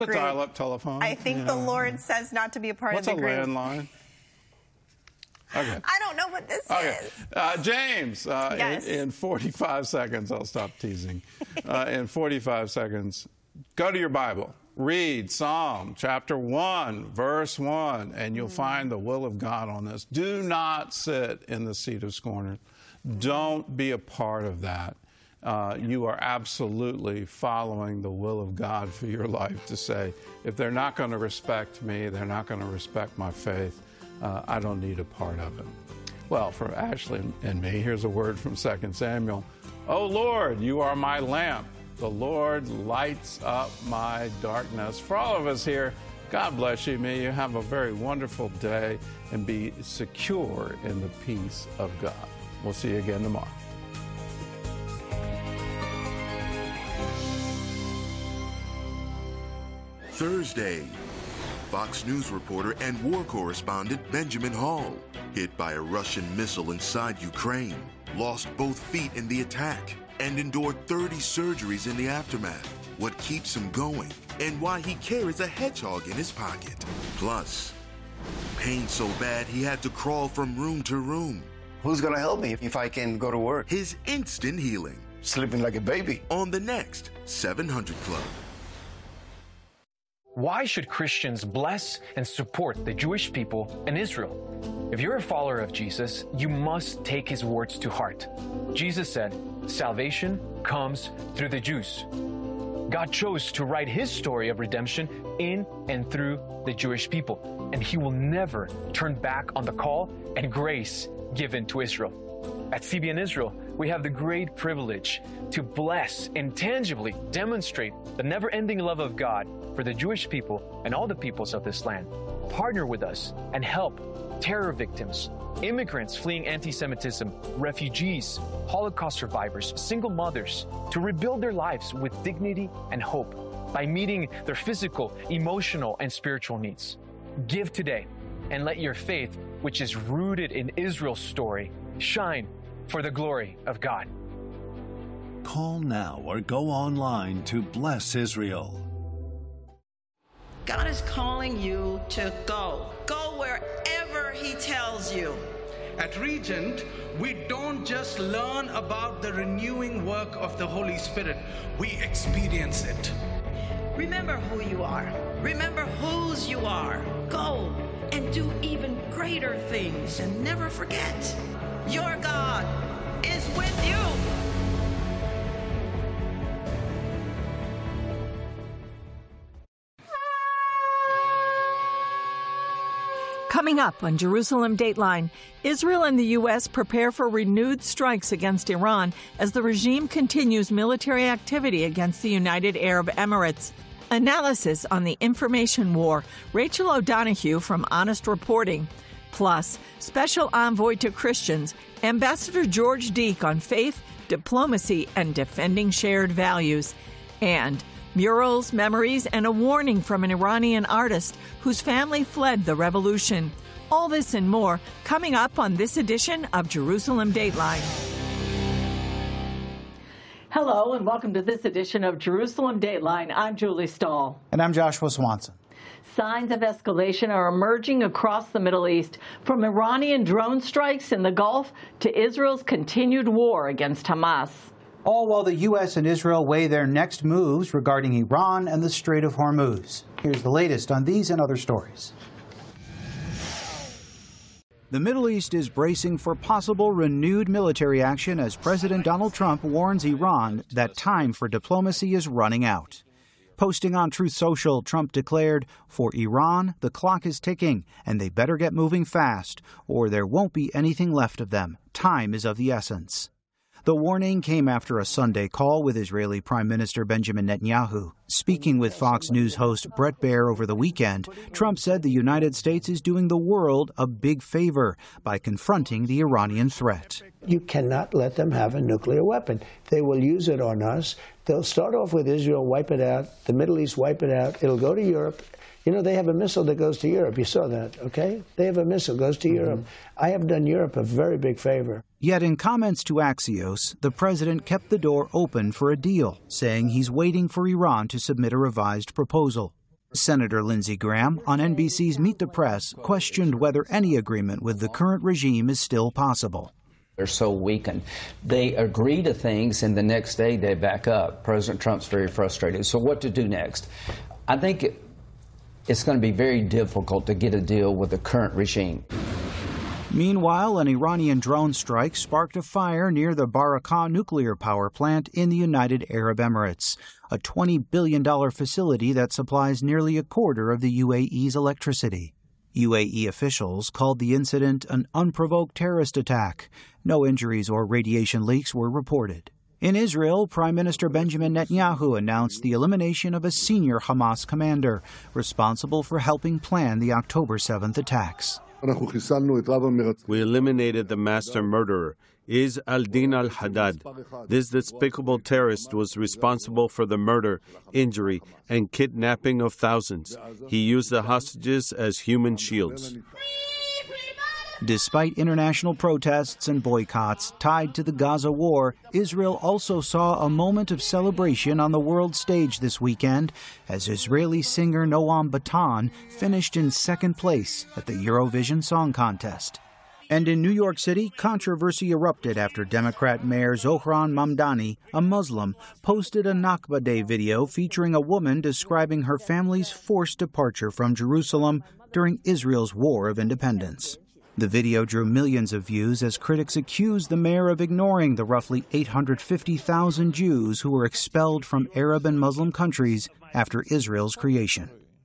A dial-up telephone. I think the Lord says not to be a part of the group. What's a landline? Okay. I don't know what this is. James, yes. in 45 seconds, I'll stop teasing. In 45 seconds, go to your Bible. Read Psalm chapter 1, verse 1, and you'll find the will of God on this. Do not sit in the seat of scorners. Don't be a part of that. You are absolutely following the will of God for your life to say, if they're not going to respect me, they're not going to respect my faith, I don't need a part of it. Well, for Ashley and me, here's a word from 2 Samuel. Oh, Lord, you are my lamp. The Lord lights up my darkness. For all of us here, God bless you. May you have a very wonderful day and be secure in the peace of God. We'll see you again tomorrow. Thursday, Fox News reporter and war correspondent Benjamin Hall, hit by a Russian missile inside Ukraine, lost both feet in the attack, and endured 30 surgeries in the aftermath. What keeps him going, and why he carries a hedgehog in his pocket. Plus, pain so bad he had to crawl from room to room. Who's gonna help me if I can go to work? His instant healing. Sleeping like a baby. On the next 700 Club. Why should Christians bless and support the Jewish people and Israel? If you're a follower of Jesus, you must take his words to heart. Jesus said, salvation comes through the Jews. God chose to write his story of redemption in and through the Jewish people, and he will never turn back on the call and grace given to Israel. At CBN Israel, we have the great privilege to bless and tangibly demonstrate the never-ending love of God for the Jewish people and all the peoples of this land. Partner with us and help terror victims, immigrants fleeing anti-Semitism, refugees, Holocaust survivors, single mothers, to rebuild their lives with dignity and hope by meeting their physical, emotional, and spiritual needs. Give today and let your faith, which is rooted in Israel's story, shine for the glory of God. Call now or go online to Bless Israel. God is calling you to go. Go wherever he tells you. At Regent, we don't just learn about the renewing work of the Holy Spirit, we experience it. Remember who you are. Remember whose you are. Go and do even greater things, and never forget, your God is with you. Coming up on Jerusalem Dateline, Israel and the U.S. prepare for renewed strikes against Iran as the regime continues military activity against the United Arab Emirates. Analysis on the information war, Rachel O'Donoghue from Honest Reporting. Plus, special envoy to Christians, Ambassador George Deek on faith, diplomacy, and defending shared values. And murals, memories, and a warning from an Iranian artist whose family fled the revolution. All this and more coming up on this edition of Jerusalem Dateline. Hello, and welcome to this edition of Jerusalem Dateline. I'm Julie Stahl. And I'm Joshua Swanson. Signs of escalation are emerging across the Middle East, from Iranian drone strikes in the Gulf to Israel's continued war against Hamas. All while the U.S. and Israel weigh their next moves regarding Iran and the Strait of Hormuz. Here's the latest on these and other stories. The Middle East is bracing for possible renewed military action as President Donald Trump warns Iran that time for diplomacy is running out. Posting on Truth Social, Trump declared, "For Iran, the clock is ticking, and they better get moving fast, or there won't be anything left of them. Time is of the essence." The warning came after a Sunday call with Israeli Prime Minister Benjamin Netanyahu. Speaking with Fox News host Bret Baier over the weekend, Trump said the United States is doing the world a big favor by confronting the Iranian threat. You cannot let them have a nuclear weapon. They will use it on us. They'll start off with Israel, wipe it out, the Middle East, wipe it out. It'll go to Europe. You know, they have a missile that goes to Europe. You saw that, okay? They have a missile that goes to Europe. I have done Europe a very big favor. Yet in comments to Axios, the president kept the door open for a deal, saying he's waiting for Iran to submit a revised proposal. Senator Lindsey Graham on NBC's Meet the Press questioned whether any agreement with the current regime is still possible. They're so weakened. They agree to things, and the next day they back up. President Trump's very frustrated. So what to do next? I think it's going to be very difficult to get a deal with the current regime. Meanwhile, an Iranian drone strike sparked a fire near the Barakah nuclear power plant in the United Arab Emirates, a $20 billion facility that supplies nearly a quarter of the UAE's electricity. UAE officials called the incident an unprovoked terrorist attack. No injuries or radiation leaks were reported. In Israel, Prime Minister Benjamin Netanyahu announced the elimination of a senior Hamas commander responsible for helping plan the October 7th attacks. We eliminated the master murderer, Izz al-Din al-Haddad. This despicable terrorist was responsible for the murder, injury, and kidnapping of thousands. He used the hostages as human shields. Despite international protests and boycotts tied to the Gaza war, Israel also saw a moment of celebration on the world stage this weekend as Israeli singer Noam Batan finished in second place at the Eurovision Song Contest. And in New York City, controversy erupted after Democrat Mayor Zohran Mamdani, a Muslim, posted a Nakba Day video featuring a woman describing her family's forced departure from Jerusalem during Israel's War of Independence. The video drew millions of views as critics accused the mayor of ignoring the roughly 850,000 Jews who were expelled from Arab and Muslim countries after Israel's creation.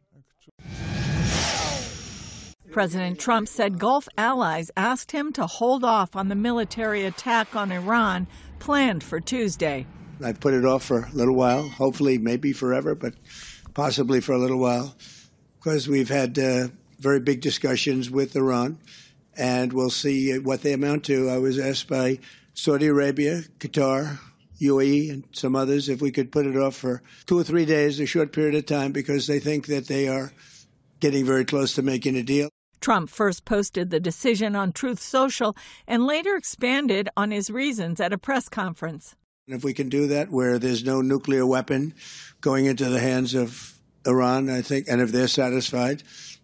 President Trump said Gulf allies asked him to hold off on the military attack on Iran planned for Tuesday. I've put it off for a little while, hopefully maybe forever, but possibly for a little while, because we've had very big discussions with Iran. And we'll see what they amount to. I was asked by Saudi Arabia, Qatar, UAE, and some others if we could put it off for 2 or 3 days, a short period of time, because they think that they are getting very close to making a deal. Trump first posted the decision on Truth Social and later expanded on his reasons at a press conference. And if we can do that where there's no nuclear weapon going into the hands of Iran, I think, and if they're satisfied,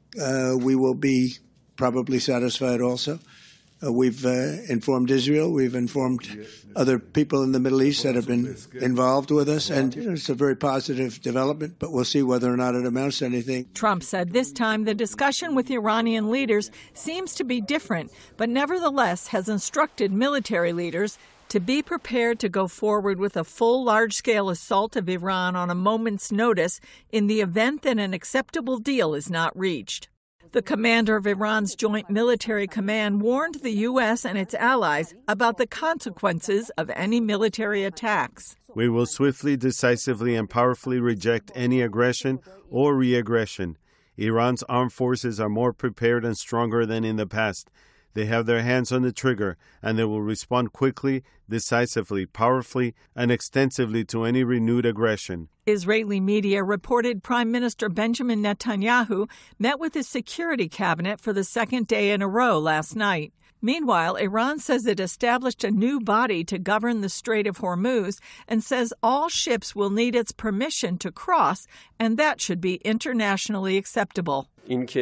we will be probably satisfied also. We've informed Israel. We've informed other people in the Middle East that have been involved with us. And it's a very positive development, but we'll see whether or not it amounts to anything. Trump said this time the discussion with Iranian leaders seems to be different, but nevertheless has instructed military leaders to be prepared to go forward with a full large-scale assault of Iran on a moment's notice in the event that an acceptable deal is not reached. The commander of Iran's Joint Military Command warned the U.S. and its allies about the consequences of any military attacks. We will swiftly, decisively, and powerfully reject any aggression or re-aggression. Iran's armed forces are more prepared and stronger than in the past. They have their hands on the trigger, and they will respond quickly, decisively, powerfully, and extensively to any renewed aggression. Israeli media reported Prime Minister Benjamin Netanyahu met with his security cabinet for the second day in a row last night. Meanwhile, Iran says it established a new body to govern the Strait of Hormuz and says all ships will need its permission to cross, and that should be internationally acceptable. If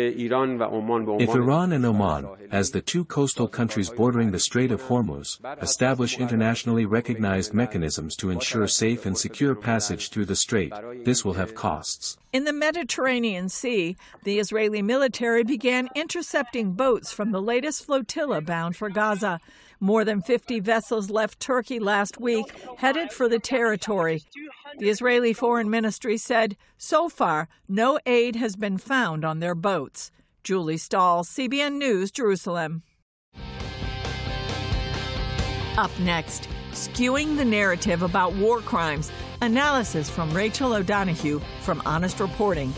Iran and Oman, as the two coastal countries bordering the Strait of Hormuz, establish internationally recognized mechanisms to ensure safe and secure passage through the strait, this will have costs. In the Mediterranean Sea, the Israeli military began intercepting boats from the latest flotilla bound for Gaza. More than 50 vessels left Turkey last week, headed for the territory. The Israeli Foreign Ministry said, so far, no aid has been found on their boats. Julie Stahl, CBN News, Jerusalem. Up next, skewing the narrative about war crimes. Analysis from Rachel O'Donoghue from Honest Reporting.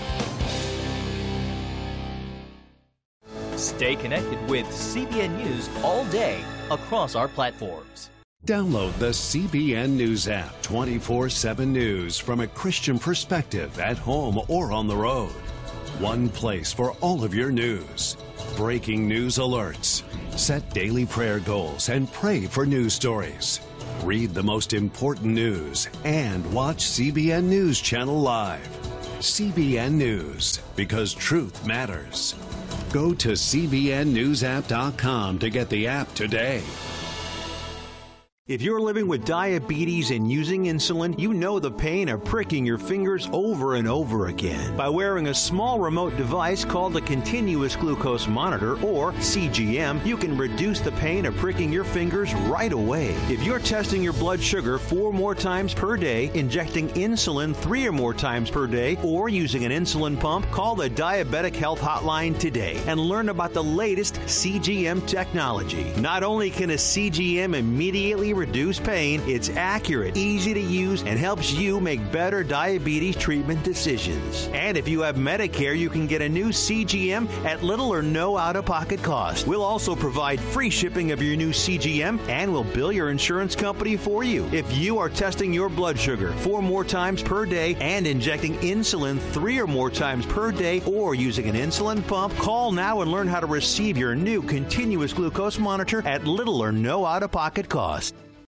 Stay connected with CBN News all day across our platforms. Download the CBN News app, 24/7 news from a Christian perspective at home or on the road. One place for all of your news. Breaking news alerts. Set daily prayer goals and pray for news stories. Read the most important news and watch CBN News Channel live. CBN News, because truth matters. Go to cbnnewsapp.com to get the app today. If you're living with diabetes and using insulin, you know the pain of pricking your fingers over and over again. By wearing a small remote device called a continuous glucose monitor, or CGM, you can reduce the pain of pricking your fingers right away. If you're testing your blood sugar 4 more times per day, injecting insulin 3 or more times per day, or using an insulin pump, call the Diabetic Health Hotline today and learn about the latest CGM technology. Not only can a CGM immediately reduce pain, it's accurate, easy to use, and helps you make better diabetes treatment decisions. And if you have Medicare, you can get a new CGM at little or no out-of-pocket cost. We'll also provide free shipping of your new CGM, and we'll bill your insurance company for you. If you are testing your blood sugar 4 more times per day and injecting insulin 3 or more times per day, or using an insulin pump, call now and learn how to receive your new continuous glucose monitor at little or no out-of-pocket cost.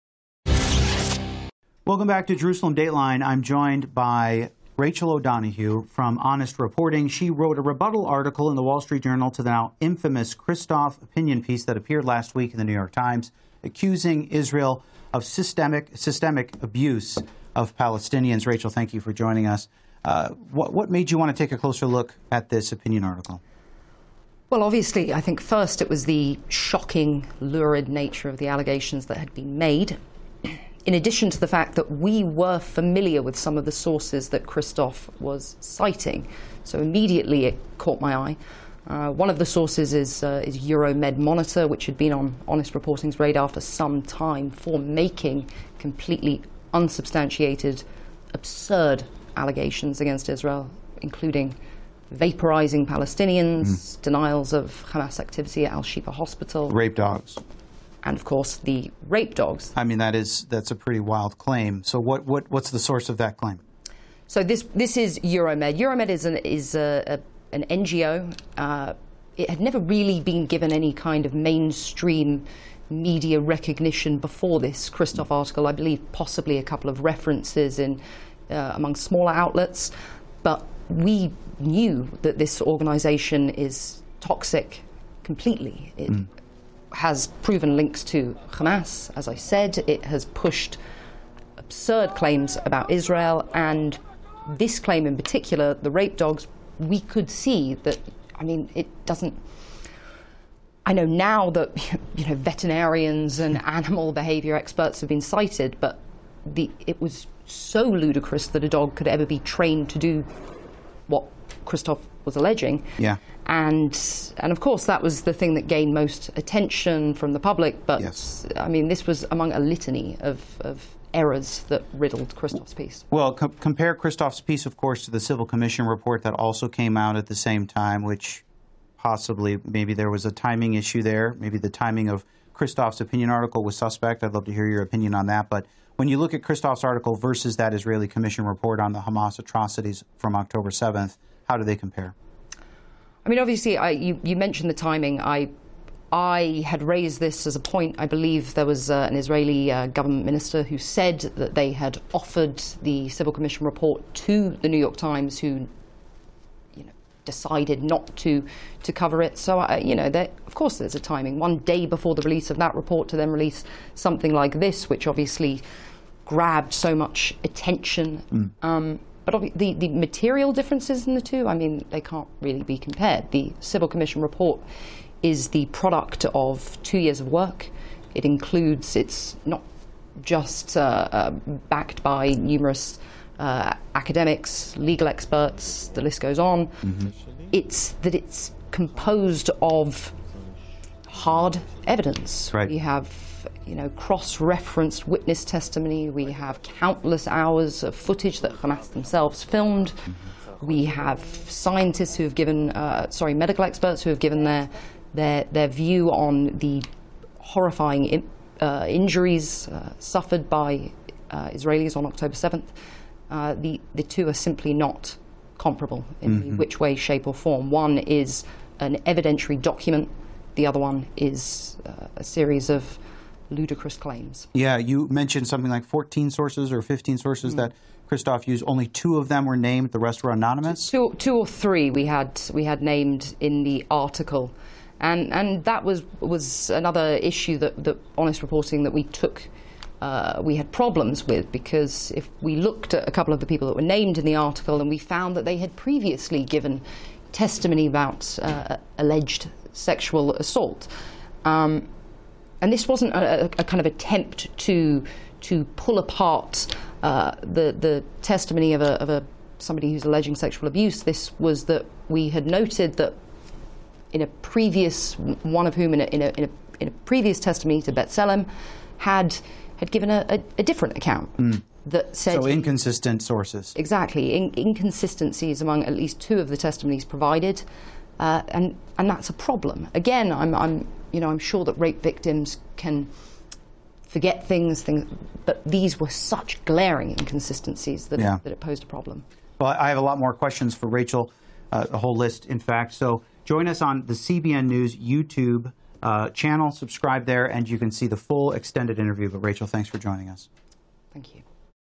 Welcome back to Jerusalem Dateline. I'm joined by Rachel O'Donoghue from Honest Reporting. She wrote a rebuttal article in the Wall Street Journal to the now infamous Christoph opinion piece that appeared last week in the New York Times, accusing Israel of systemic abuse of Palestinians. Rachel, thank you for joining us. What made you want to take a closer look at this opinion article? Well, obviously, I think first it was the shocking, lurid nature of the allegations that had been made, in addition to the fact that we were familiar with some of the sources that Christoph was citing. So immediately it caught my eye. One of the sources is Euromed Monitor, which had been on Honest Reporting's radar for some time for making completely unsubstantiated, absurd allegations against Israel, including vaporizing Palestinians, denials of Hamas activity at Al-Shifa Hospital. Rape dogs. And, of course, the rape dogs. I mean, that's a pretty wild claim. So what's the source of that claim? So this is Euromed. Euromed is an NGO. It had never really been given any kind of mainstream media recognition before this Christoph article. I believe possibly a couple of references in among smaller outlets. But we knew that this organization is toxic completely. It has proven links to Hamas, as I said. It has pushed absurd claims about Israel, and this claim in particular, the rape dogs, we could see that, I mean, it doesn't... I know now that veterinarians and animal behavior experts have been cited, but it was so ludicrous that a dog could ever be trained to do what Christoph was alleging. Yeah. And of course, that was the thing that gained most attention from the public. But, yes. I mean, this was among a litany of errors that riddled Christoph's piece. Well, compare Christoph's piece, of course, to the Civil Commission report that also came out at the same time, which possibly maybe there was a timing issue there. Maybe the timing of Christoph's opinion article was suspect. I'd love to hear your opinion on that. But when you look at Christoph's article versus that Israeli Commission report on the Hamas atrocities from October 7th, how do they compare? I mean, obviously, you mentioned the timing. I had raised this as a point. I believe there was an Israeli government minister who said that they had offered the Civil Commission report to the New York Times, who decided not to cover it. So, of course there's a timing. One day before the release of that report to then release something like this, which obviously grabbed so much attention. But the material differences in the two, I mean, they can't really be compared. The Civil Commission report is the product of 2 years of work. It includes, it's not just backed by numerous academics, legal experts, the list goes on. It's that it's composed of hard evidence. Right. We have cross-referenced witness testimony. We have countless hours of footage that Hamas themselves filmed. We have scientists who have given, medical experts who have given their view on the horrifying injuries suffered by Israelis on October 7th. The two are simply not comparable in which way, shape or form. One is an evidentiary document. The other one is a series of ludicrous claims. Yeah, you mentioned something like 14 sources or 15 sources that Christoph used, only 2 of them were named. The rest were anonymous. Two or three we had named in the article, and that was another issue that Honest Reporting that we took. We had problems with, because if we looked at a couple of the people that were named in the article and we found that they had previously given testimony about alleged sexual assault, and this wasn't a kind of attempt to pull apart the testimony of somebody who's alleging sexual abuse. This was that we had noted that in a previous, one of whom in a previous testimony to B'Tselem had given a different account that said... So inconsistent sources. Exactly. Inconsistencies among at least 2 of the testimonies provided, and that's a problem. Again, I'm sure that rape victims can forget things, but these were such glaring inconsistencies that it posed a problem. Well, I have a lot more questions for Rachel, a whole list, in fact. So join us on the CBN News YouTube channel. Subscribe there, and you can see the full extended interview. But Rachel, thanks for joining us. Thank you.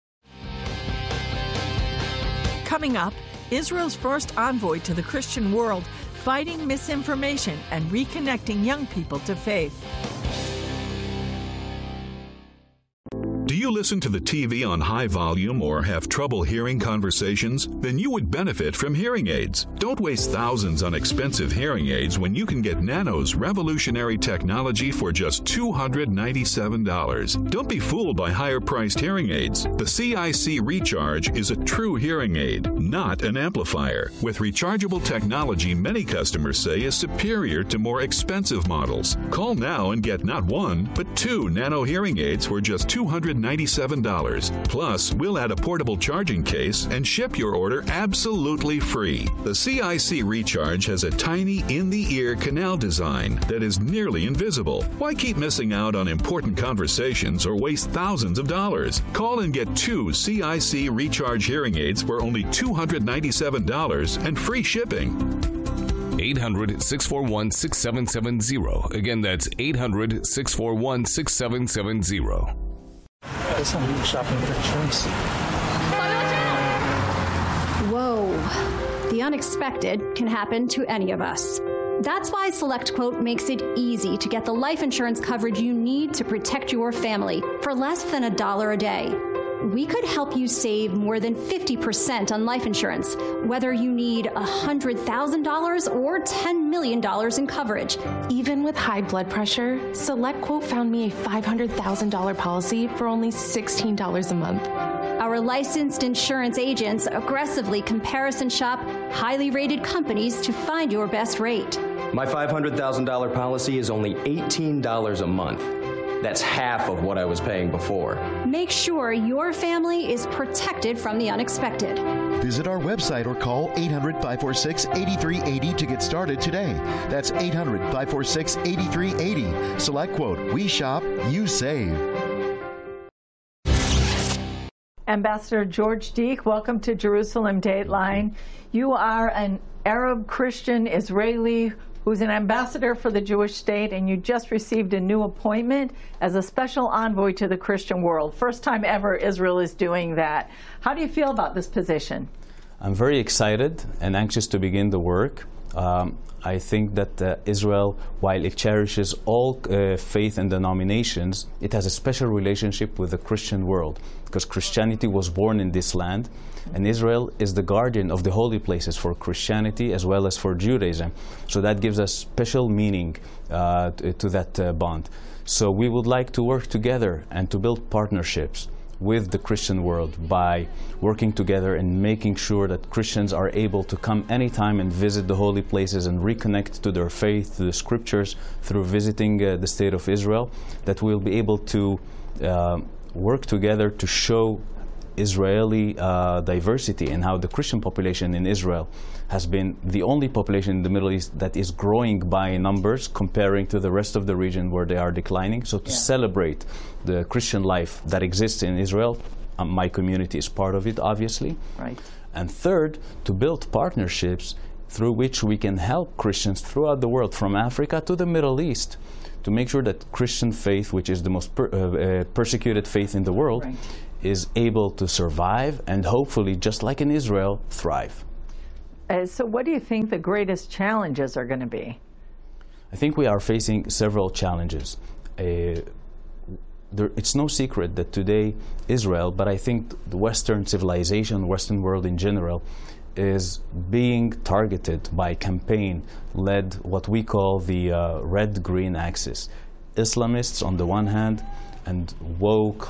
Coming up, Israel's first envoy to the Christian world, fighting misinformation and reconnecting young people to faith. Do you listen to the TV on high volume or have trouble hearing conversations? Then you would benefit from hearing aids. Don't waste thousands on expensive hearing aids when you can get Nano's revolutionary technology for just $297. Don't be fooled by higher-priced hearing aids. The CIC Recharge is a true hearing aid, not an amplifier. With rechargeable technology many customers say is superior to more expensive models. Call now and get not 1, but 2 Nano hearing aids for just $297. Plus, we'll add a portable charging case and ship your order absolutely free. The CIC Recharge has a tiny in-the-ear canal design that is nearly invisible. Why keep missing out on important conversations or waste thousands of dollars? Call and get 2 CIC Recharge hearing aids for only $297 and free shipping. 800-641-6770. Again, that's 800-641-6770. Guess I'm shopping for choice. Whoa. The unexpected can happen to any of us. That's why SelectQuote makes it easy to get the life insurance coverage you need to protect your family for less than $1 a day. We could help you save more than 50% on life insurance, whether you need $100,000 or $10 million in coverage. Even with high blood pressure, SelectQuote found me a $500,000 policy for only $16 a month. Our licensed insurance agents aggressively comparison shop highly rated companies to find your best rate. My $500,000 policy is only $18 a month. That's half of what I was paying before. Make sure your family is protected from the unexpected. Visit our website or call 800-546-8380 to get started today. That's 800-546-8380. SelectQuote. We shop, you save. Ambassador George Deek, welcome to Jerusalem Dateline. You are an Arab Christian Israeli who's an ambassador for the Jewish state, and you just received a new appointment as a special envoy to the Christian world. First time ever Israel is doing that. How do you feel about this position? I'm very excited and anxious to begin the work. I think that Israel, while it cherishes all faith and denominations, it has a special relationship with the Christian world, because Christianity was born in this land, and Israel is the guardian of the holy places for Christianity as well as for Judaism. So that gives us special meaning to that bond. So we would like to work together and to build partnerships with the Christian world by working together and making sure that Christians are able to come anytime and visit the holy places and reconnect to their faith, to the scriptures, through visiting the state of Israel, that we'll be able to work together to show Israeli diversity and how the Christian population in Israel has been the only population in the Middle East that is growing by numbers comparing to the rest of the region where they are declining. So to celebrate the Christian life that exists in Israel, my community is part of it, obviously. Right. And third, to build partnerships through which we can help Christians throughout the world, from Africa to the Middle East, to make sure that Christian faith, which is the most persecuted faith in the world, is able to survive and hopefully, just like in Israel, thrive. So what do you think the greatest challenges are going to be? I think we are facing several challenges. It's no secret that today Israel, but I think the Western civilization, Western world in general, is being targeted by a campaign led what we call the red-green axis. Islamists on the one hand, and woke,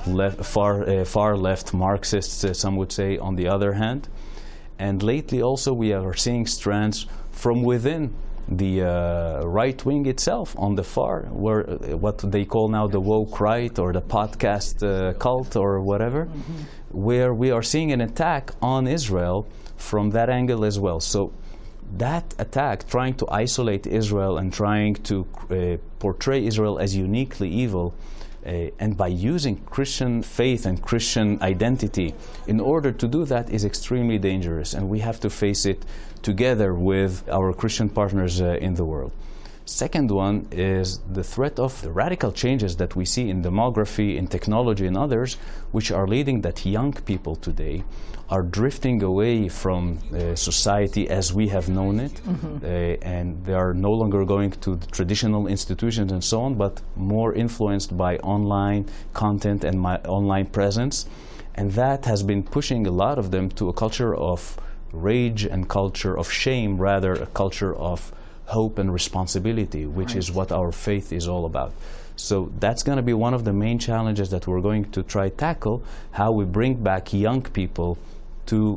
far left Marxists, some would say, on the other hand. And lately also we are seeing strands from within the right wing itself on the far, where what they call now the woke right or the podcast cult or whatever, where we are seeing an attack on Israel from that angle as well. So that attack, trying to isolate Israel and trying to portray Israel as uniquely evil, and by using Christian faith and Christian identity in order to do that, is extremely dangerous, and we have to face it together with our Christian partners in the world. Second one is the threat of the radical changes that we see in demography, in technology and others, which are leading that young people today are drifting away from society as we have known it, and they are no longer going to the traditional institutions and so on, but more influenced by online content and my online presence. And that has been pushing a lot of them to a culture of rage and culture of shame, rather a culture of hope and responsibility, which is what our faith is all about. So that's going to be one of the main challenges that we're going to try to tackle, how we bring back young people to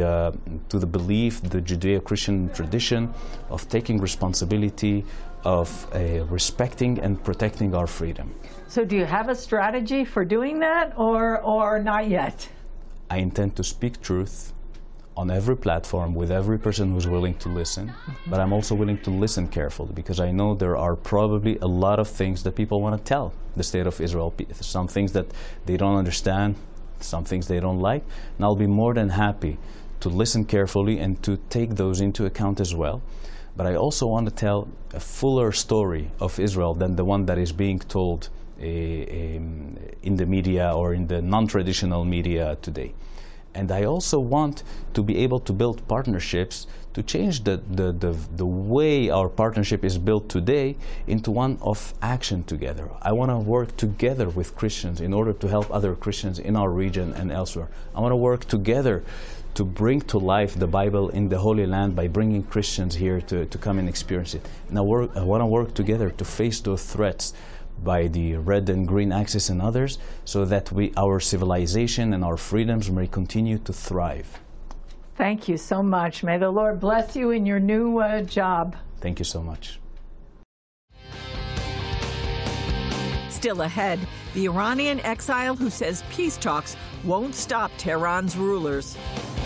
the belief, the Judeo-Christian tradition of taking responsibility, of respecting and protecting our freedom. So do you have a strategy for doing that, or not yet? I intend to speak truth on every platform with every person who's willing to listen, but I'm also willing to listen carefully, because I know there are probably a lot of things that people want to tell the state of Israel, some things that they don't understand, some things they don't like, and I'll be more than happy to listen carefully and to take those into account as well. But I also want to tell a fuller story of Israel than the one that is being told in the media or in the non-traditional media today. And I also want to be able to build partnerships to change the way our partnership is built today into one of action together. I want to work together with Christians in order to help other Christians in our region and elsewhere. I want to work together to bring to life the Bible in the Holy Land by bringing Christians here to come and experience it. And I want to work together to face those threats by the red and green axis and others, so that our civilization and our freedoms may continue to thrive. Thank you so much. May the Lord bless you in your new job. Thank you so much. Still ahead, the Iranian exile who says peace talks won't stop Tehran's rulers.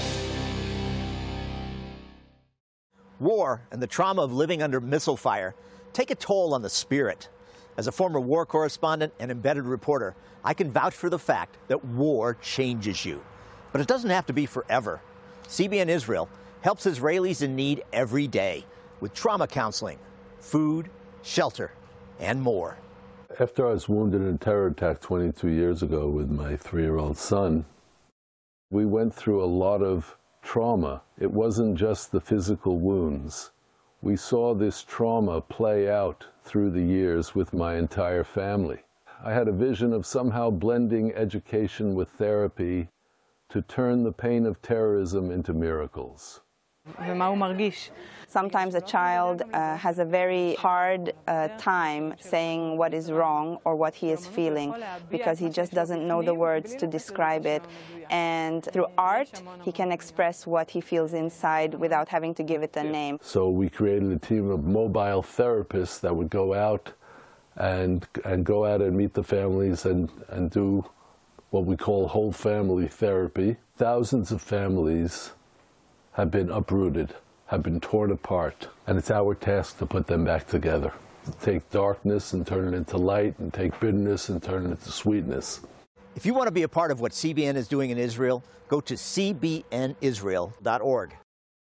War and the trauma of living under missile fire take a toll on the spirit. As a former war correspondent and embedded reporter, I can vouch for the fact that war changes you. But it doesn't have to be forever. CBN Israel helps Israelis in need every day with trauma counseling, food, shelter, and more. After I was wounded in a terror attack 22 years ago with my 3-year-old son, we went through a lot of trauma. It wasn't just the physical wounds. We saw this trauma play out through the years with my entire family. I had a vision of somehow blending education with therapy to turn the pain of terrorism into miracles. Sometimes a child has a very hard time saying what is wrong or what he is feeling because he just doesn't know the words to describe it. And through art, he can express what he feels inside without having to give it a name. So we created a team of mobile therapists that would go out and meet the families and do what we call whole family therapy. Thousands of families have been uprooted, have been torn apart, and it's our task to put them back together. Take darkness and turn it into light, and take bitterness and turn it into sweetness. If you want to be a part of what CBN is doing in Israel, go to cbnisrael.org.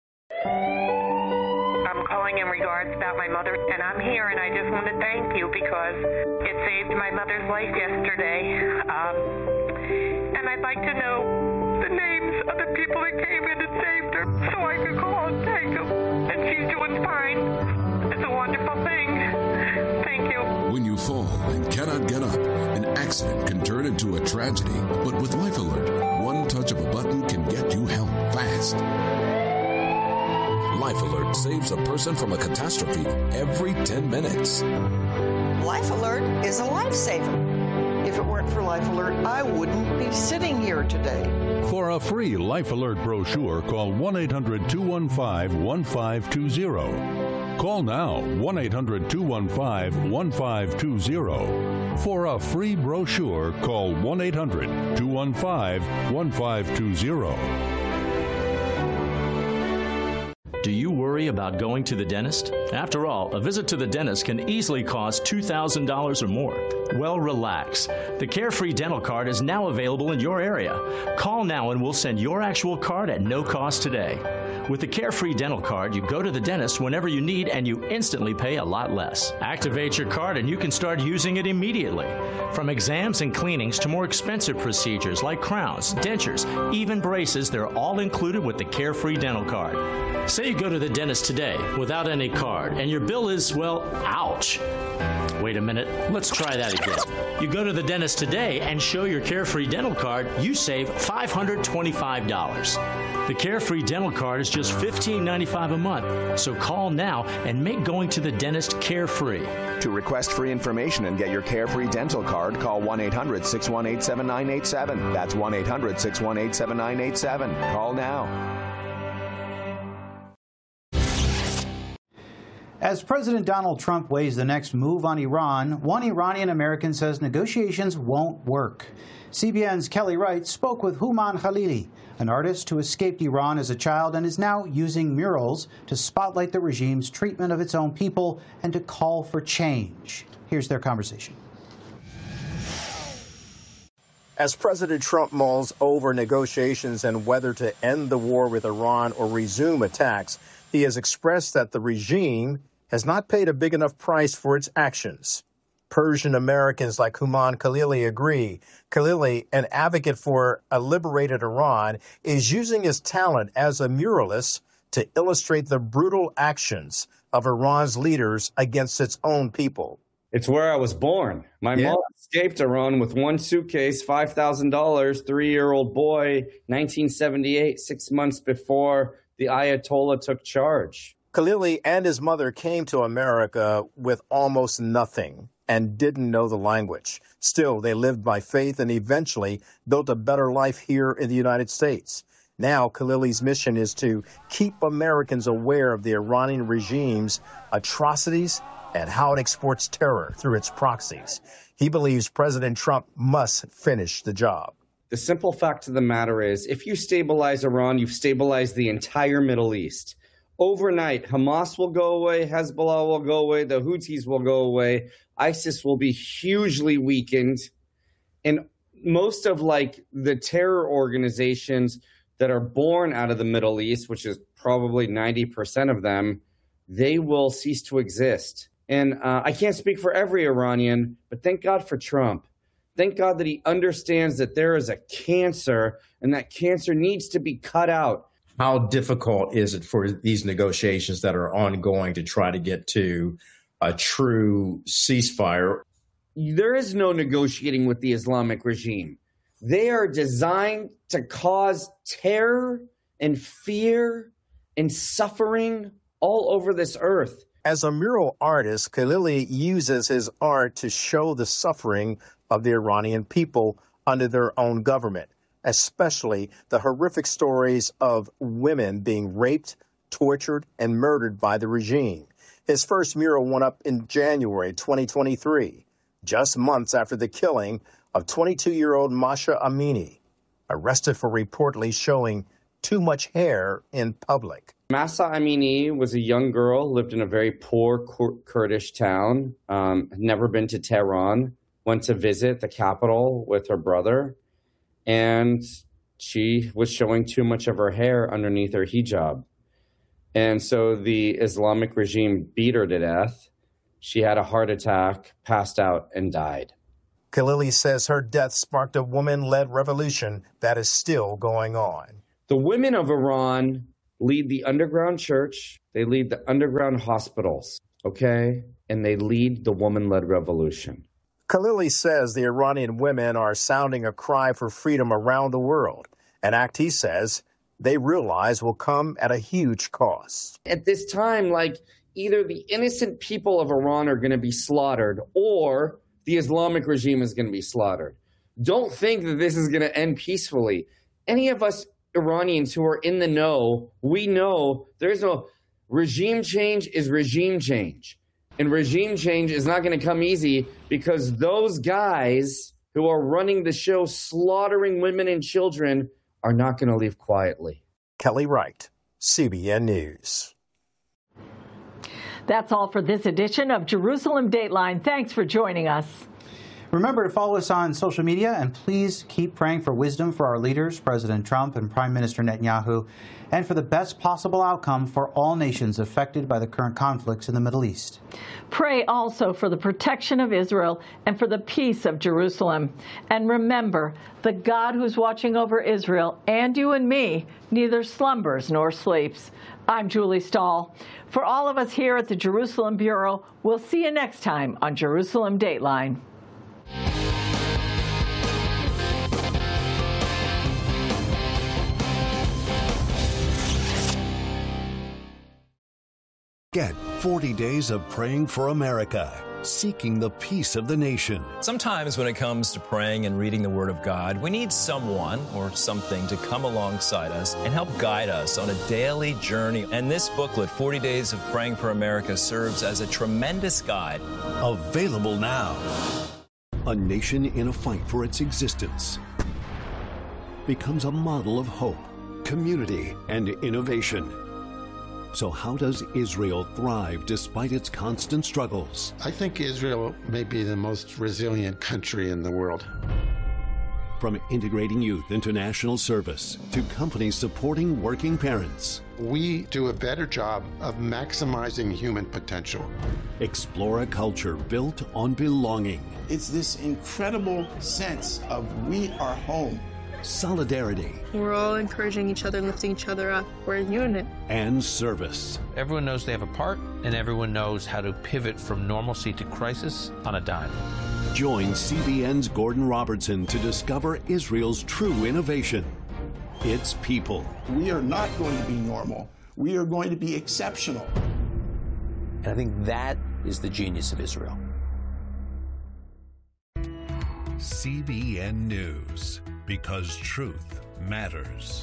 I'm calling in regards about my mother, and I'm here, and I just want to thank you because it saved my mother's life yesterday. and I'd like to know the names of the people that came in and saved her so I could call and thank them. And she's doing fine. It's a wonderful thing. Thank you. When you fall and cannot get up, an accident can turn into a tragedy. But with Life Alert, one touch of a button can get you help fast. Life Alert saves a person from a catastrophe every 10 minutes. Life Alert is a lifesaver. If it weren't for Life Alert, I wouldn't be sitting here today. For a free Life Alert brochure, call 1-800-215-1520. Call now, 1-800-215-1520. For a free brochure, call 1-800-215-1520. Do you worry about going to the dentist? After all, a visit to the dentist can easily cost $2,000 or more. Well, relax. The Carefree Dental Card is now available in your area. Call now and we'll send your actual card at no cost today. With the Carefree Dental Card, you go to the dentist whenever you need and you instantly pay a lot less. Activate your card and you can start using it immediately. From exams and cleanings to more expensive procedures like crowns, dentures, even braces, they're all included with the Carefree Dental Card. Say you go to the dentist today without any card and your bill is, well, ouch. Wait a minute, let's try that again. You go to the dentist today and show your Carefree Dental Card, you save $525. The Carefree Dental Card is just $15.95 a month, so call now and make going to the dentist carefree. To request free information and get your Carefree Dental Card, call 1-800-618-7987. That's 1-800-618-7987. Call now. As President Donald Trump weighs the next move on Iran, one Iranian American says negotiations won't work. CBN's Kelly Wright spoke with Houman Khalili, an artist who escaped Iran as a child and is now using murals to spotlight the regime's treatment of its own people and to call for change. Here's their conversation. As President Trump mulls over negotiations and whether to end the war with Iran or resume attacks, he has expressed that the regime has not paid a big enough price for its actions. Persian Americans like Houman Khalili agree. Khalili, an advocate for a liberated Iran, is using his talent as a muralist to illustrate the brutal actions of Iran's leaders against its own people. It's where I was born. My mom escaped Iran with one suitcase, $5,000, 3-year-old boy, 1978, 6 months before the Ayatollah took charge. Khalili and his mother came to America with almost nothing and didn't know the language. Still, they lived by faith and eventually built a better life here in the United States. Now, Khalili's mission is to keep Americans aware of the Iranian regime's atrocities and how it exports terror through its proxies. He believes President Trump must finish the job. The simple fact of the matter is, if you stabilize Iran, you've stabilized the entire Middle East. Overnight, Hamas will go away, Hezbollah will go away, the Houthis will go away, ISIS will be hugely weakened, and most of the terror organizations that are born out of the Middle East, which is probably 90% of them, they will cease to exist. And I can't speak for every Iranian, but thank God for Trump. Thank God that he understands that there is a cancer and that cancer needs to be cut out. How difficult is it for these negotiations that are ongoing to try to get to a true ceasefire? There is no negotiating with the Islamic regime. They are designed to cause terror and fear and suffering all over this earth. As a mural artist, Khalili uses his art to show the suffering of the Iranian people under their own government, especially the horrific stories of women being raped, tortured, and murdered by the regime. His first mural went up in January 2023, just months after the killing of 22-year-old Mahsa Amini, arrested for reportedly showing too much hair in public. Mahsa Amini was a young girl, lived in a very poor Kurdish town, had never been to Tehran, went to visit the capital with her brother, and she was showing too much of her hair underneath her hijab. And so the Islamic regime beat her to death. She had a heart attack, passed out, and died. Khalili says her death sparked a woman-led revolution that is still going on. The women of Iran lead the underground church, they lead the underground hospitals, okay? And they lead the woman-led revolution. Khalili says the Iranian women are sounding a cry for freedom around the world, an act he says they realize will come at a huge cost. At this time, either the innocent people of Iran are going to be slaughtered or the Islamic regime is going to be slaughtered. Don't think that this is going to end peacefully. Any of us Iranians who are in the know, we know there's no regime change is regime change. And regime change is not going to come easy because those guys who are running the show, slaughtering women and children, are not going to leave quietly. Kelly Wright, CBN News. That's all for this edition of Jerusalem Dateline. Thanks for joining us. Remember to follow us on social media, and please keep praying for wisdom for our leaders, President Trump and Prime Minister Netanyahu, and for the best possible outcome for all nations affected by the current conflicts in the Middle East. Pray also for the protection of Israel and for the peace of Jerusalem. And remember, the God who's watching over Israel and you and me neither slumbers nor sleeps. I'm Julie Stahl. For all of us here at the Jerusalem Bureau, we'll see you next time on Jerusalem Dateline. Get 40 Days of Praying for America, seeking the peace of the nation. Sometimes when it comes to praying and reading the Word of God, we need someone or something to come alongside us and help guide us on a daily journey. And this booklet, 40 Days of Praying for America, serves as a tremendous guide. Available now. A nation in a fight for its existence becomes a model of hope, community, and innovation. So how does Israel thrive despite its constant struggles? I think Israel may be the most resilient country in the world. From integrating youth into national service to companies supporting working parents. We do a better job of maximizing human potential. Explore a culture built on belonging. It's this incredible sense of we are home. Solidarity. We're all encouraging each other, lifting each other up. We're a unit. And service. Everyone knows they have a part, and everyone knows how to pivot from normalcy to crisis on a dime. Join CBN's Gordon Robertson to discover Israel's true innovation. Its people. We are not going to be normal. We are going to be exceptional. And I think that is the genius of Israel. CBN News, because truth matters.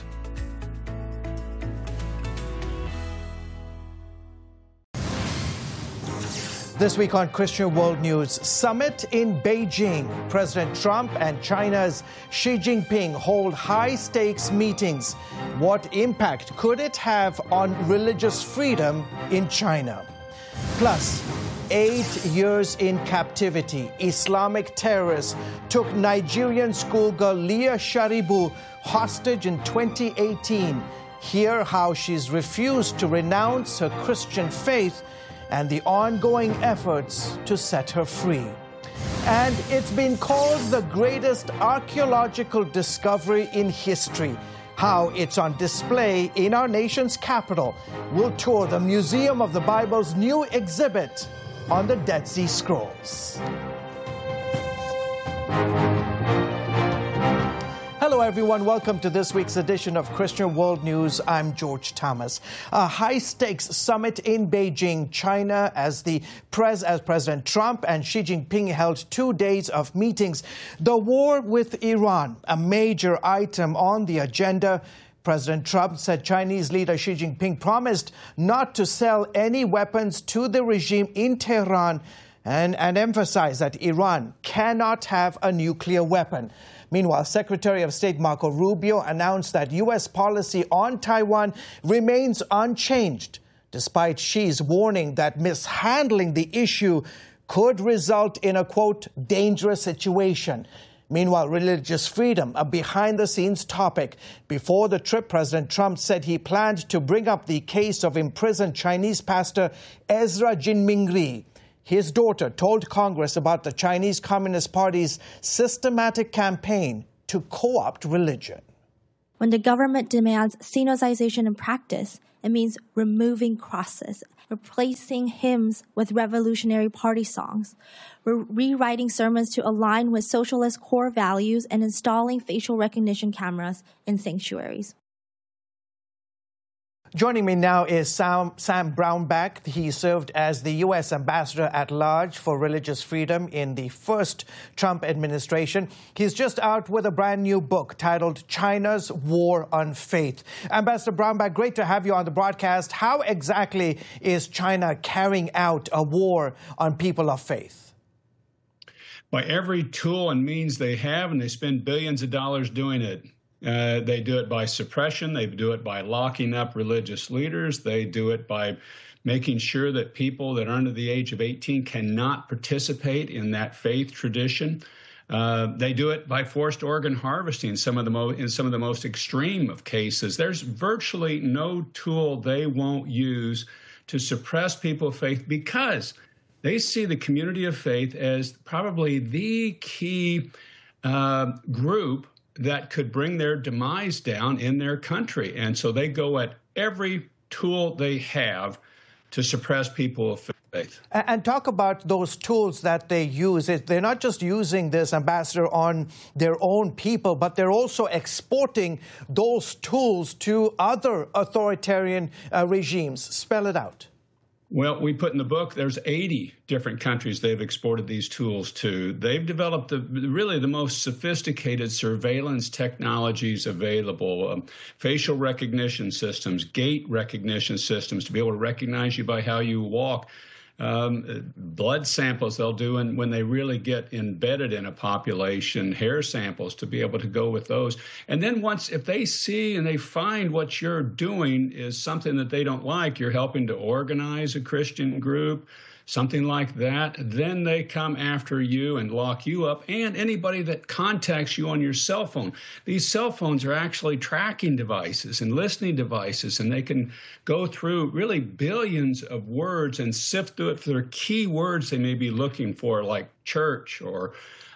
This week on Christian World News, summit in Beijing. President Trump and China's Xi Jinping hold high-stakes meetings. What impact could it have on religious freedom in China? Plus, 8 years in captivity, Islamic terrorists took Nigerian schoolgirl Leah Sharibu hostage in 2018. Hear how she's refused to renounce her Christian faith and the ongoing efforts to set her free. And it's been called the greatest archaeological discovery in history. How it's on display in our nation's capital. We'll tour the Museum of the Bible's new exhibit on the Dead Sea Scrolls. Hello, everyone. Welcome to this week's edition of Christian World News. I'm George Thomas. A high-stakes summit in Beijing, China, as President Trump and Xi Jinping held 2 days of meetings. The war with Iran, a major item on the agenda. President Trump said Chinese leader Xi Jinping promised not to sell any weapons to the regime in Tehran and emphasized that Iran cannot have a nuclear weapon. Meanwhile, Secretary of State Marco Rubio announced that U.S. policy on Taiwan remains unchanged, despite Xi's warning that mishandling the issue could result in a, quote, dangerous situation. Meanwhile, religious freedom, a behind-the-scenes topic. Before the trip, President Trump said he planned to bring up the case of imprisoned Chinese pastor Ezra Jinming Ri. his daughter told Congress about the Chinese Communist Party's systematic campaign to co-opt religion. When the government demands Sinocization in practice, it means removing crosses, replacing hymns with Revolutionary Party songs, rewriting sermons to align with socialist core values, and installing facial recognition cameras in sanctuaries. Joining me now is Sam Brownback. He served as the U.S. Ambassador at Large for Religious Freedom in the first Trump administration. He's just out with a brand new book titled China's War on Faith. Ambassador Brownback, great to have you on the broadcast. How exactly is China carrying out a war on people of faith? By every tool and means they have, and they spend billions of dollars doing it. They do it by suppression. They do it by locking up religious leaders. They do it by making sure that people that are under the age of 18 cannot participate in that faith tradition. They do it by forced organ harvesting in some of the most extreme of cases. There's virtually no tool they won't use to suppress people of faith because they see the community of faith as probably the key group that could bring their demise down in their country. And so they go at every tool they have to suppress people of faith. And talk about those tools that they use. They're not just using this, Ambassador, on their own people, but they're also exporting those tools to other authoritarian regimes. Spell it out. Well, we put in the book, there's 80 different countries they've exported these tools to. They've developed really the most sophisticated surveillance technologies available, facial recognition systems, gait recognition systems to be able to recognize you by how you walk, blood samples they'll do when they really get embedded in a population, hair samples to be able to go with those. And then if they see and they find what you're doing is something that they don't like, you're helping to organize a Christian group, something like that, then they come after you and lock you up and anybody that contacts you on your cell phone. These cell phones are actually tracking devices and listening devices, and they can go through really billions of words and sift through it for their key words they may be looking for, like church or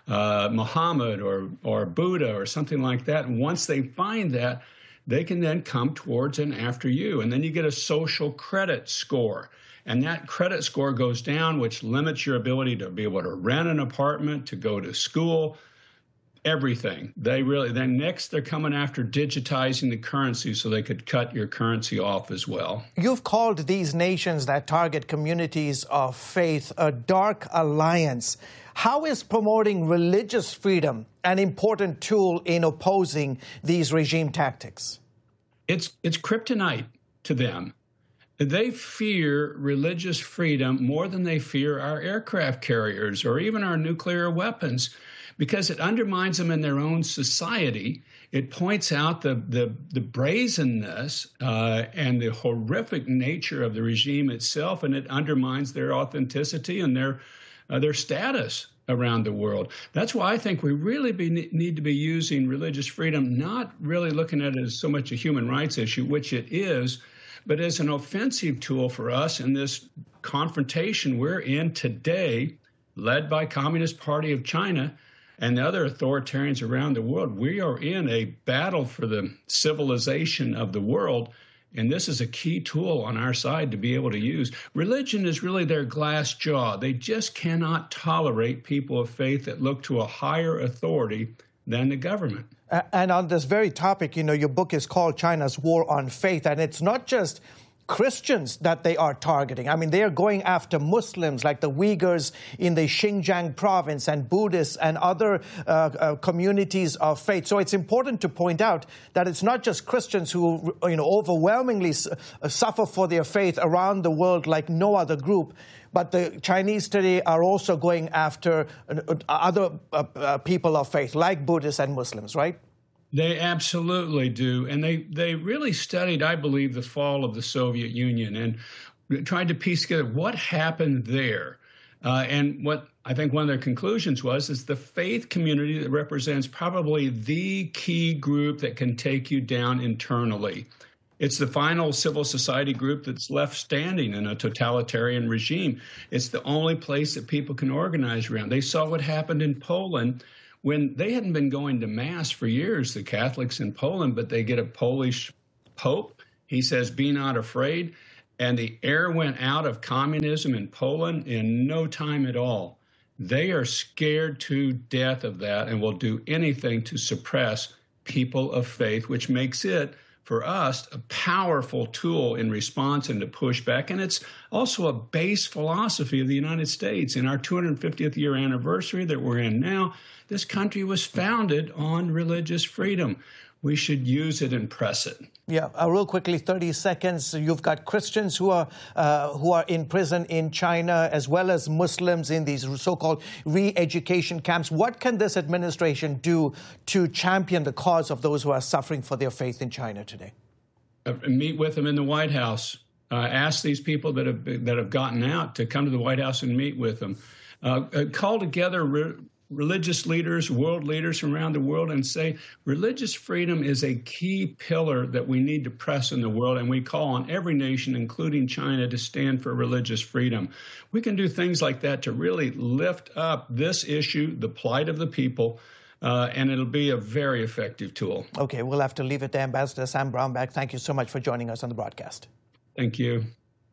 Muhammad or Buddha or something like that. And once they find that, they can then come towards and after you. And then you get a social credit score. And that credit score goes down, which limits your ability to be able to rent an apartment, to go to school, everything. Then next they're coming after digitizing the currency so they could cut your currency off as well. You've called these nations that target communities of faith a dark alliance. How is promoting religious freedom an important tool in opposing these regime tactics? It's kryptonite to them. They fear religious freedom more than they fear our aircraft carriers or even our nuclear weapons, because it undermines them in their own society. It points out the brazenness and the horrific nature of the regime itself, and it undermines their authenticity and their status around the world. That's why I think we really need to be using religious freedom, not really looking at it as so much a human rights issue, which it is, but as an offensive tool for us in this confrontation we're in today, led by Communist Party of China and the other authoritarians around the world. We are in a battle for the civilization of the world, and this is a key tool on our side to be able to use. Religion is really their glass jaw. They just cannot tolerate people of faith that look to a higher authority than the government. And on this very topic, your book is called China's War on Faith, and it's not just Christians that they are targeting. I mean, they are going after Muslims like the Uyghurs in the Xinjiang province and Buddhists and other communities of faith. So it's important to point out that it's not just Christians who, overwhelmingly suffer for their faith around the world like no other group. But the Chinese today are also going after other people of faith, like Buddhists and Muslims, right? They absolutely do. And they really studied, I believe, the fall of the Soviet Union and tried to piece together what happened there. And what I think one of their conclusions is the faith community that represents probably the key group that can take you down internally. It's the final civil society group that's left standing in a totalitarian regime. It's the only place that people can organize around. They saw what happened in Poland when they hadn't been going to Mass for years, the Catholics in Poland, but they get a Polish Pope. He says, "Be not afraid." And the air went out of communism in Poland in no time at all. They are scared to death of that and will do anything to suppress people of faith, which makes it, for us, a powerful tool in response and to push back. And it's also a base philosophy of the United States. In our 250th year anniversary that we're in now, this country was founded on religious freedom. We should use it and press it. Yeah, real quickly, 30 seconds. You've got Christians who are in prison in China, as well as Muslims in these so-called re-education camps. What can this administration do to champion the cause of those who are suffering for their faith in China today? Meet with them in the White House. Ask these people that have gotten out to come to the White House and meet with them. Call together religious leaders, world leaders from around the world, and say religious freedom is a key pillar that we need to press in the world, and we call on every nation, including China, to stand for religious freedom. We can do things like that to really lift up this issue, the plight of the people, and it'll be a very effective tool. Okay, we'll have to leave it there. Ambassador Sam Brownback, thank you so much for joining us on the broadcast. Thank you.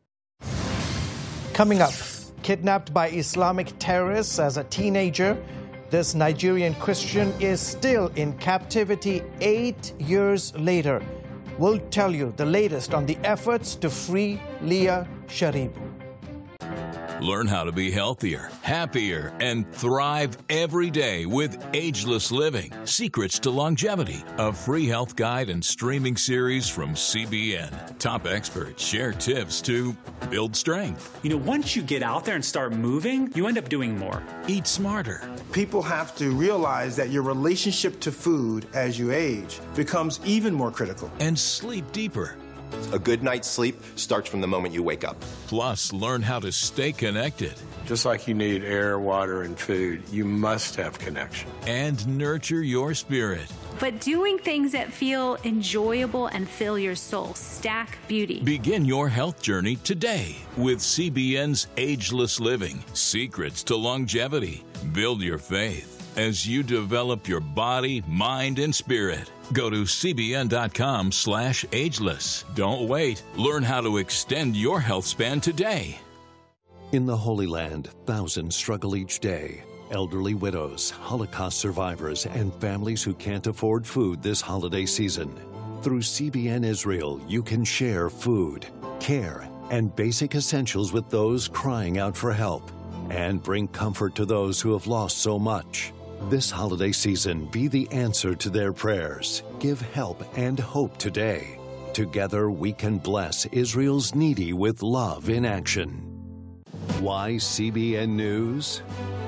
Coming up, kidnapped by Islamic terrorists as a teenager, this Nigerian Christian is still in captivity 8 years later. We'll tell you the latest on the efforts to free Leah Sharibu. Learn how to be healthier, happier, and thrive every day with Ageless Living, Secrets to Longevity, a free health guide and streaming series from CBN. Top experts share tips to build strength. You know, once you get out there and start moving, you end up doing more. Eat smarter. People have to realize that your relationship to food as you age becomes even more critical. And sleep deeper. A good night's sleep starts from the moment you wake up. Plus, learn how to stay connected. Just like you need air, water, and food, you must have connection. And nurture your spirit. But doing things that feel enjoyable and fill your soul. Stack Beauty. Begin your health journey today with CBN's Ageless Living, Secrets to Longevity. Build your faith as you develop your body, mind, and spirit. Go to cbn.com/ageless. Don't wait. Learn how to extend your health span today. In the Holy Land, thousands struggle each day. Elderly widows, Holocaust survivors, and families who can't afford food this holiday season. Through CBN Israel, you can share food, care, and basic essentials with those crying out for help, and bring comfort to those who have lost so much. This holiday season, be the answer to their prayers. Give help and hope today. Together, we can bless Israel's needy with love in action. Why CBN News?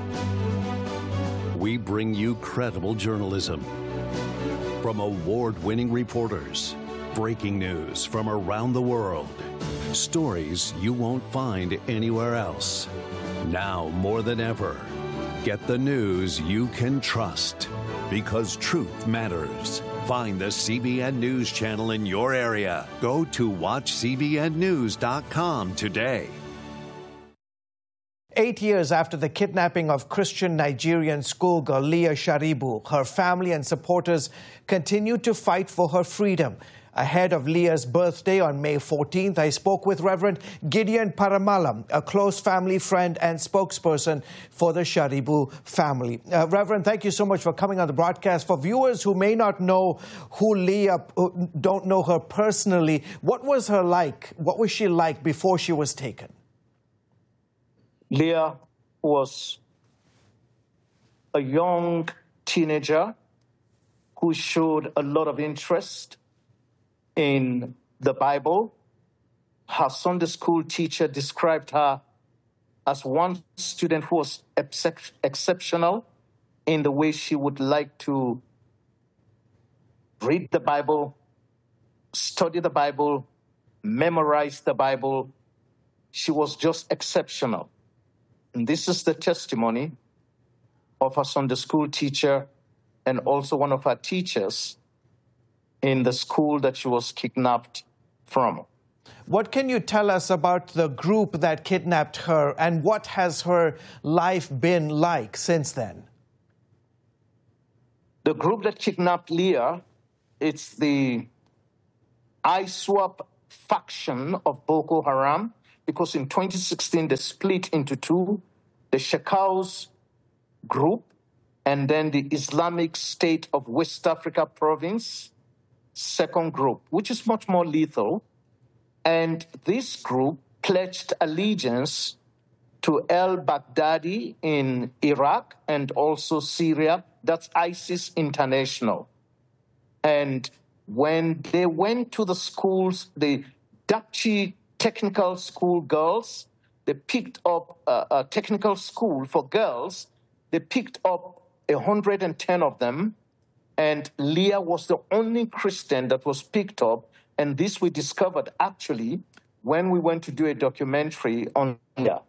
We bring you credible journalism from award-winning reporters, breaking news from around the world, stories you won't find anywhere else. Now more than ever, get the news you can trust, because truth matters. Find the CBN News channel in your area. Go to watchcbnnews.com today. 8 years after the kidnapping of Christian Nigerian schoolgirl Leah Sharibu, her family and supporters continue to fight for her freedom. Ahead of Leah's birthday on May 14th, I spoke with Reverend Gideon Paramalam, a close family friend and spokesperson for the Sharibu family. Reverend, thank you so much for coming on the broadcast. For viewers who may not know who Leah, who don't know her personally, what was her like? What was she like before she was taken? Leah was a young teenager who showed a lot of interest in the Bible. Her Sunday school teacher described her as one student who was exceptional in the way she would like to read the Bible, study the Bible, memorize the Bible. She was just exceptional. And this is the testimony of her Sunday school teacher and also one of her teachers in the school that she was kidnapped from. What can you tell us about the group that kidnapped her, and what has her life been like since then? The group that kidnapped Leah, it's the ISWAP faction of Boko Haram, because in 2016 they split into two, the Shekaus group and then the Islamic State of West Africa province, second group, which is much more lethal. And this group pledged allegiance to al-Baghdadi in Iraq and also Syria. That's ISIS International. And when they went to the schools, the Dapchi Technical School girls, they picked up a technical school for girls. They picked up 110 of them, and Leah was the only Christian that was picked up. And this we discovered actually when we went to do a documentary on Leah.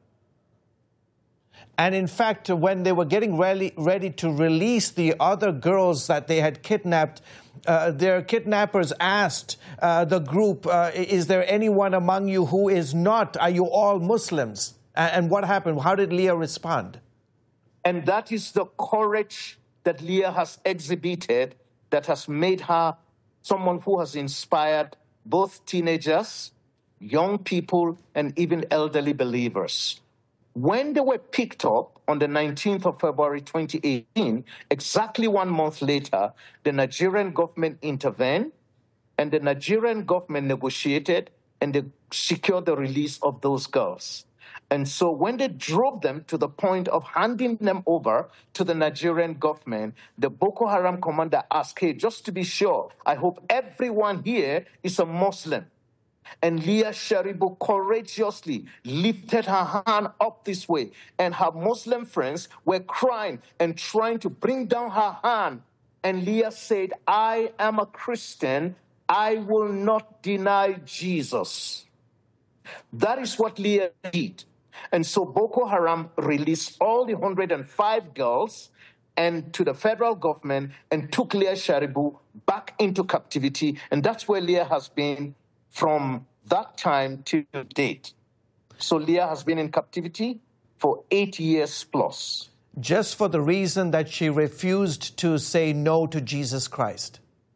And in fact, when they were getting ready to release the other girls that they had kidnapped, their kidnappers asked the group, is there anyone among you who is not? Are you all Muslims? And what happened? How did Leah respond? And that is the courage that Leah has exhibited that has made her someone who has inspired both teenagers, young people, and even elderly believers. When they were picked up on the 19th of February 2018, exactly 1 month later, the Nigerian government intervened, and the Nigerian government negotiated, and they secured the release of those girls. And so when they drove them to the point of handing them over to the Nigerian government, the Boko Haram commander asked, hey, just to be sure, I hope everyone here is a Muslim. And Leah Sharibu courageously lifted her hand up this way, and her Muslim friends were crying and trying to bring down her hand. And Leah said, I am a Christian. I will not deny Jesus. That is what Leah did. And so Boko Haram released all the 105 girls and to the federal government and took Leah Sharibu back into captivity. And that's where Leah has been from that time to date. So Leah has been in captivity for 8 years plus. Just for the reason that she refused to say no to Jesus Christ?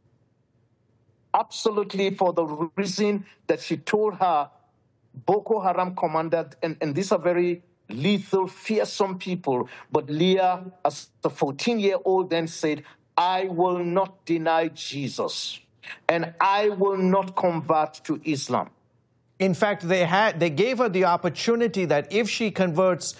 Absolutely, for the reason that she told her Boko Haram commander, and these are very lethal, fearsome people, but Leah, as a 14-year-old, then said, I will not deny Jesus, and I will not convert to Islam. In fact, they gave her the opportunity that if she converts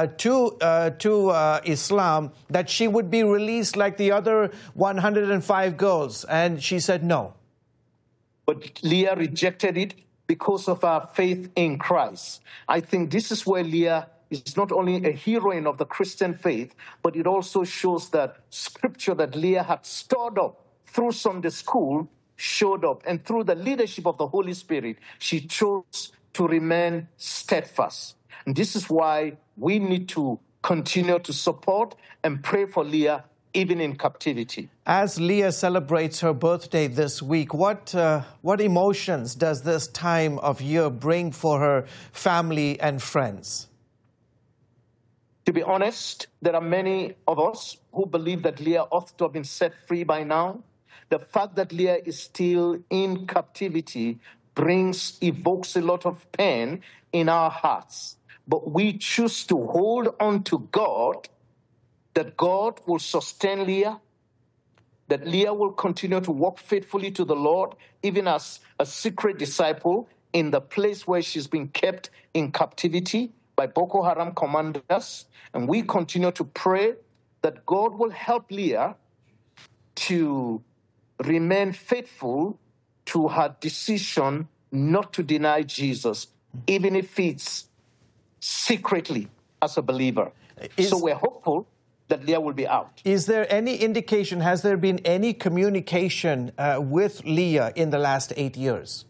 to Islam, that she would be released like the other 105 girls, and she said no. But Leah rejected it because of her faith in Christ. I think this is where Leah is not only a heroine of the Christian faith, but it also shows that scripture that Leah had stored up through Sunday school showed up. And through the leadership of the Holy Spirit, she chose to remain steadfast. And this is why we need to continue to support and pray for Leah even in captivity. As Leah celebrates her birthday this week, what emotions does this time of year bring for her family and friends? To be honest, there are many of us who believe that Leah ought to have been set free by now. The fact that Leah is still in captivity evokes a lot of pain in our hearts. But we choose to hold on to God, that God will sustain Leah, that Leah will continue to walk faithfully to the Lord, even as a secret disciple in the place where she's been kept in captivity by Boko Haram commanders. And we continue to pray that God will help Leah to remain faithful to her decision not to deny Jesus, even if it's secretly as a believer. So we're hopeful that Leah will be out. Is there any indication, has there been any communication with Leah in the last 8 years?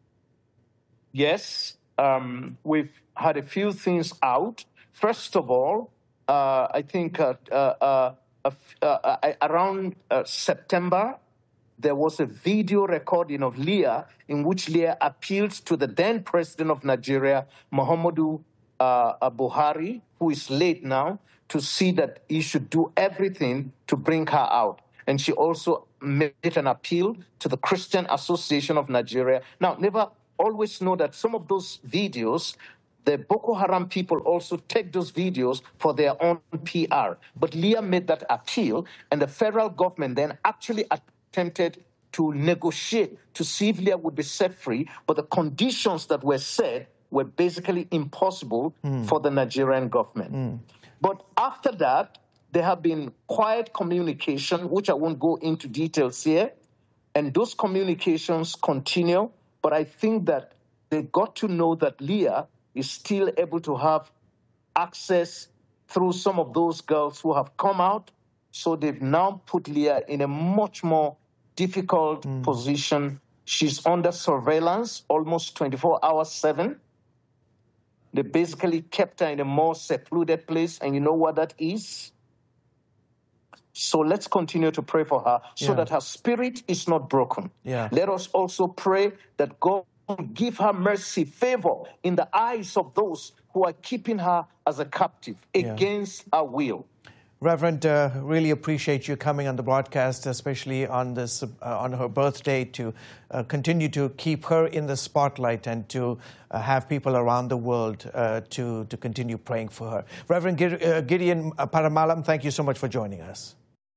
Yes, we've had a few things out. First of all, I think around September, there was a video recording of Leah in which Leah appealed to the then president of Nigeria, Muhammadu Buhari, who is late now, to see that he should do everything to bring her out. And she also made an appeal to the Christian Association of Nigeria. Now, never always know that some of those videos, the Boko Haram people also take those videos for their own PR. But Leah made that appeal, and the federal government then actually attempted to negotiate to see if Leah would be set free, but the conditions that were set were basically impossible for the Nigerian government. But after that, there have been quiet communication, which I won't go into details here, and those communications continue, but I think that they got to know that Leah is still able to have access through some of those girls who have come out, so they've now put Leah in a much more difficult position. She's under surveillance almost 24 hours 7. They basically kept her in a more secluded place, and you know what that is? So let's continue to pray for her so that her spirit is not broken. Let us also pray that God give her mercy, favor in the eyes of those who are keeping her as a captive against her will. Reverend, really appreciate you coming on the broadcast, especially on this on her birthday, to continue to keep her in the spotlight and to have people around the world to continue praying for her. Reverend Gideon Paramalam, thank you so much for joining us.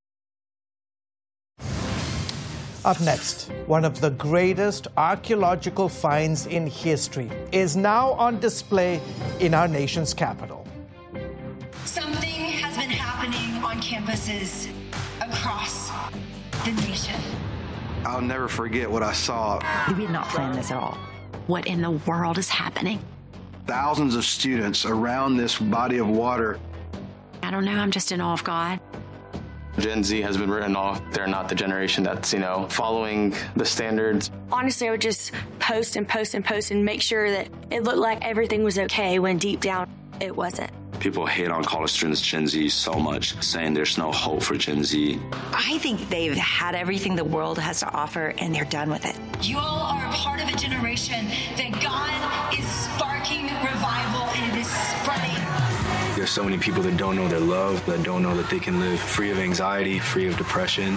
Up next, one of the greatest archaeological finds in history is now on display in our nation's capital. Something has been happening on campuses across the nation. I'll never forget what I saw. We did not plan this at all. What in the world is happening? Thousands of students around this body of water. I don't know, I'm just in awe of God. Gen Z has been written off. They're not the generation that's, following the standards. Honestly, I would just post and post and post and make sure that it looked like everything was okay when deep down it wasn't. People hate on college students, Gen Z, so much, saying there's no hope for Gen Z. I think they've had everything the world has to offer, and they're done with it. You all are a part of a generation that God is sparking revival, and it is spreading. There's so many people that don't know their love, that don't know that they can live free of anxiety, free of depression.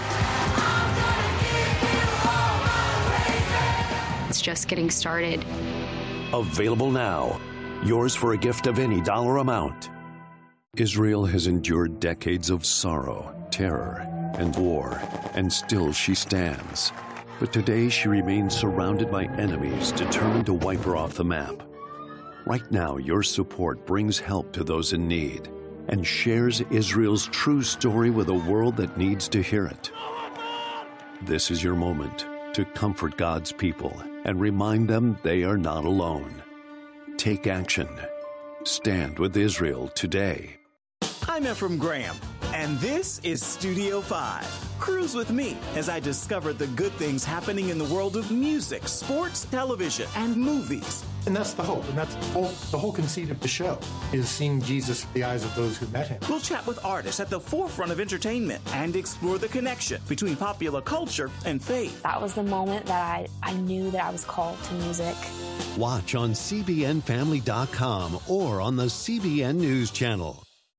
It's just getting started. Available now. Yours for a gift of any dollar amount. Israel has endured decades of sorrow, terror, and war, and still she stands. But today she remains surrounded by enemies determined to wipe her off the map. Right now, your support brings help to those in need and shares Israel's true story with a world that needs to hear it. This is your moment to comfort God's people and remind them they are not alone. Take action. Stand with Israel today. I'm Ephraim Graham, and this is Studio 5. Cruise with me as I discover the good things happening in the world of music, sports, television, and movies. And that's the hope, and that's the whole conceit of the show, is seeing Jesus through the eyes of those who met him. We'll chat with artists at the forefront of entertainment and explore the connection between popular culture and faith. That was the moment that I knew that I was called to music. Watch on CBNFamily.com or on the CBN News Channel.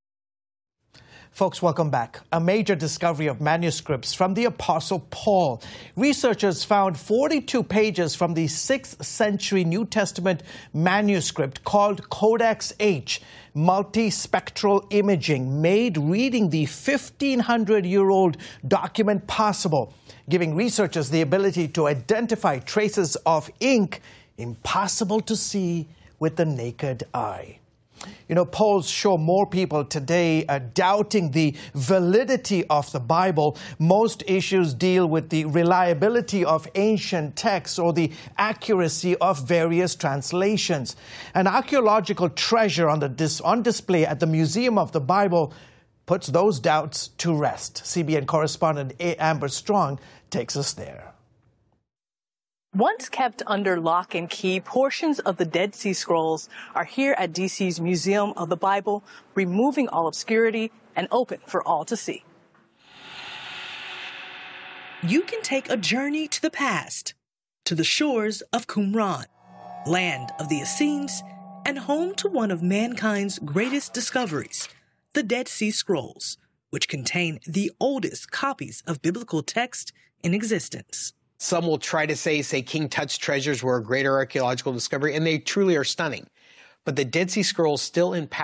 Folks, welcome back. A major discovery of manuscripts from the Apostle Paul. Researchers found 42 pages from the 6th century New Testament manuscript called Codex H, multispectral imaging, made reading the 1,500-year-old document possible, giving researchers the ability to identify traces of ink impossible to see with the naked eye. Polls show more people today doubting the validity of the Bible. Most issues deal with the reliability of ancient texts or the accuracy of various translations. An archaeological treasure on display at the Museum of the Bible puts those doubts to rest. CBN correspondent Amber Strong takes us there. Once kept under lock and key, portions of the Dead Sea Scrolls are here at DC's Museum of the Bible, removing all obscurity and open for all to see. you can take a journey to the past, to the shores of Qumran, land of the Essenes, and home to one of mankind's greatest discoveries, the Dead Sea Scrolls, which contain the oldest copies of biblical text in existence. Some will try to say King Tut's treasures were a greater archaeological discovery, and they truly are stunning. But the Dead Sea Scrolls still impact